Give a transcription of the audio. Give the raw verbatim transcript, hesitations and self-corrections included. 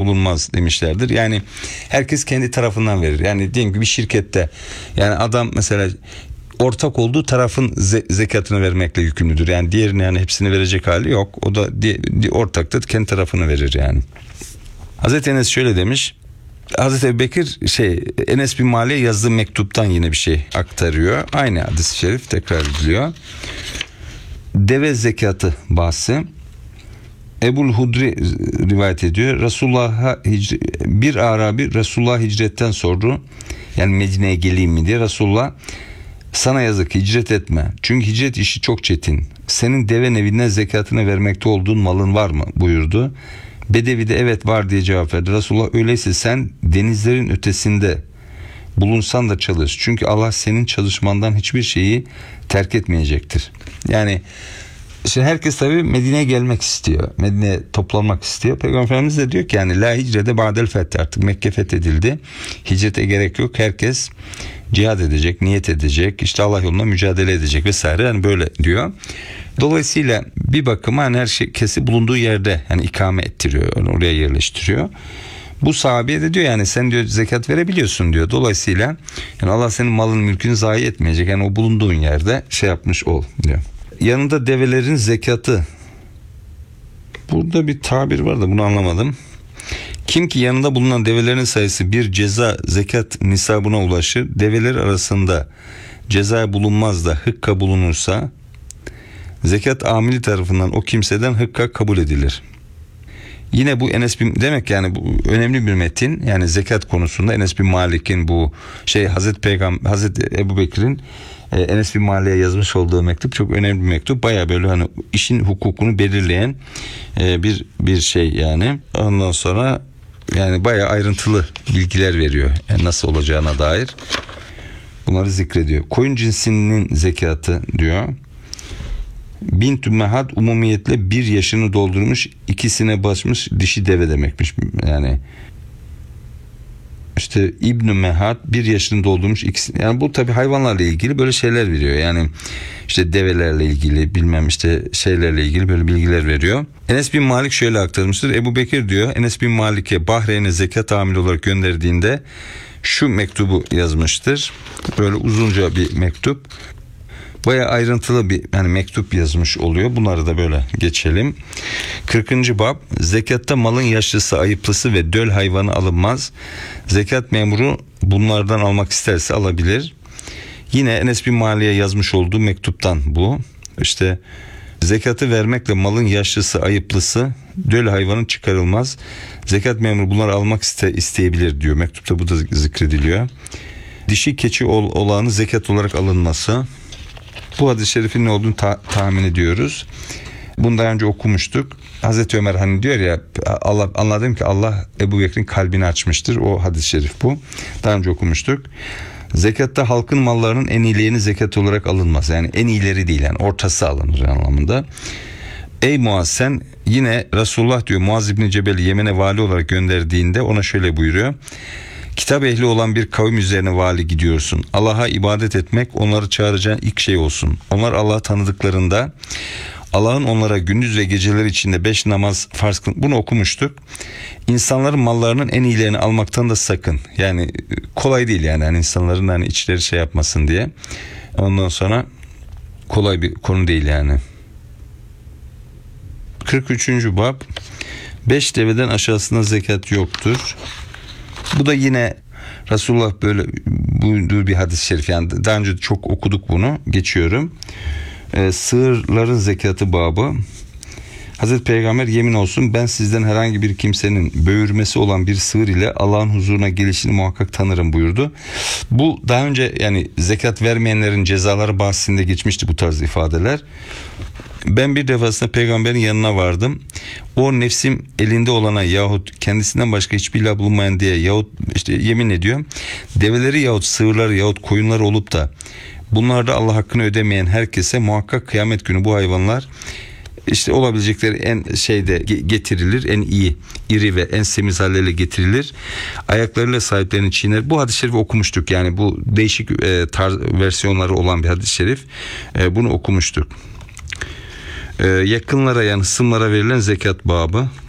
bulunmaz demişlerdir. Yani herkes kendi tarafından verir. Yani diyelim ki bir şirkette yani adam mesela ortak olduğu tarafın ze- zekatını vermekle yükümlüdür. Yani diğerine yani hepsini verecek hali yok. O da di- di- ortakta kendi tarafını verir yani. Hazreti Enes şöyle demiş. Hazreti Ebubekir şey Enes bin Malik'e yazdığı mektuptan yine bir şey aktarıyor. Aynı hadis-i şerif tekrar ediliyor. Deve zekatı bahsi. Ebul Hudri rivayet ediyor. Resulullah'a bir Arabi Resulullah hicretten sordu. Yani Medine'ye geleyim mi diye. Resulullah sana yazık hicret etme. Çünkü hicret işi çok çetin. Senin deve evinden zekatını vermekte olduğun malın var mı buyurdu. Bedevi de evet var diye cevap verdi. Resulullah öyleyse sen denizlerin ötesinde bulunsan da çalış. Çünkü Allah senin çalışmandan hiçbir şeyi terk etmeyecektir. Yani şimdi herkes tabii Medine'ye gelmek istiyor. Medine'ye toplanmak istiyor. Peygamber Efendimiz de diyor ki yani la hicrede ba'del fethi, artık Mekke fethedildi. Hicrete gerek yok. Herkes cihad edecek, niyet edecek, işte Allah yolunda mücadele edecek vesaire. Yani böyle diyor. Dolayısıyla bir bakıma hani her şey kesi bulunduğu yerde yani ikame ettiriyor. Yani oraya yerleştiriyor. Bu sahabeye de diyor yani sen diyor zekat verebiliyorsun diyor. Dolayısıyla yani Allah senin malın mülkünü zayi etmeyecek. Yani o bulunduğun yerde şey yapmış ol diyor. Yanında develerin zekatı. Burada bir tabir var da bunu anlamadım. Kim ki yanında bulunan develerin sayısı bir ceza zekat nisabına ulaşır, develer arasında ceza bulunmaz da hıkka bulunursa, zekat amili tarafından o kimseden hıkka kabul edilir. Yine bu Enes bin demek yani bu önemli bir metin yani zekat konusunda Enes bin Malik'in bu şey Hazreti Peygamber Hazreti Ebubekir'in e, Enes bin Malik'e yazmış olduğu mektup çok önemli bir mektup. Baya böyle hani işin hukukunu belirleyen e, bir bir şey yani. Ondan sonra yani baya ayrıntılı bilgiler veriyor. Yani nasıl olacağına dair. Bunları zikrediyor. Koyun cinsinin zekatı diyor. Bint-ü Mehad umumiyetle bir yaşını doldurmuş, ikisine basmış dişi deve demekmiş. Yani işte İbn-i Mehad bir yaşını doldurmuş ikisi. Yani bu tabii hayvanlarla ilgili böyle şeyler veriyor. Yani işte develerle ilgili bilmem işte şeylerle ilgili böyle bilgiler veriyor. Enes bin Malik şöyle aktarmıştır. Ebu Bekir diyor Enes bin Malik'e Bahreyn'e zekat amili olarak gönderdiğinde şu mektubu yazmıştır. Böyle uzunca bir mektup. Bayağı ayrıntılı bir yani mektup yazmış oluyor. Bunları da böyle geçelim. kırkıncı bab. Zekatta malın yaşlısı, ayıplısı ve döl hayvanı alınmaz. Zekat memuru bunlardan almak isterse alabilir. Yine Enes bin Malik'e yazmış olduğu mektuptan bu. İşte zekatı vermekle malın yaşlısı, ayıplısı, döl hayvanı çıkarılmaz. Zekat memuru bunları almak iste, isteyebilir diyor. Mektupta bu da zikrediliyor. Dişi keçi ol, olağanı zekat olarak alınması. Bu hadis-i şerifin ne olduğunu ta- tahmin ediyoruz. Bunu daha önce okumuştuk. Hazreti Ömer hani diyor ya Allah, anladım ki Allah Ebubekir'in kalbini açmıştır. O hadis-i şerif bu. Daha önce okumuştuk. Zekatta halkın mallarının en iyilerini zekat olarak alınmaz. Yani en iyileri değil yani ortası alınır anlamında. Ey Muaz sen yine Resulullah diyor Muaz İbni Cebel'i Yemen'e vali olarak gönderdiğinde ona şöyle buyuruyor. Kitap ehli olan bir kavim üzerine vali gidiyorsun. Allah'a ibadet etmek onları çağıracağın ilk şey olsun. Onlar Allah'ı tanıdıklarında Allah'ın onlara gündüz ve geceler içinde beş namaz farz kılın. Bunu okumuştuk. İnsanların mallarının en iyilerini almaktan da sakın. Yani kolay değil yani, yani insanların hani içleri şey yapmasın diye. Ondan sonra kolay bir konu değil yani. kırk üçüncü bab. Beş deveden aşağısında zekat yoktur. Bu da yine Resulullah böyle buyurduğu bir hadis-i şerif. Yani daha önce çok okuduk bunu. Geçiyorum. Ee, sığırların zekatı babı. Hazreti Peygamber yemin olsun ben sizden herhangi bir kimsenin böğürmesi olan bir sığır ile Allah'ın huzuruna gelişini muhakkak tanırım buyurdu. Bu daha önce yani zekat vermeyenlerin cezaları bahsinde geçmişti bu tarz ifadeler. Ben bir defasında peygamberin yanına vardım. O nefsim elinde olana yahut kendisinden başka hiçbir ilah bulunmayan diye yahut işte yemin ediyor. Develeri yahut sığırları yahut koyunları olup da bunlarda Allah hakkını ödemeyen herkese muhakkak kıyamet günü bu hayvanlar işte olabilecekleri en şeyde getirilir, en iyi, iri ve en semiz halleriyle getirilir. Ayaklarıyla sahiplerini çiğner. Bu hadis-i şerifi okumuştuk. Yani bu değişik e, tarz versiyonları olan bir hadis-i şerif. E, bunu okumuştuk. E, yakınlara yani hısımlara verilen zekat babı.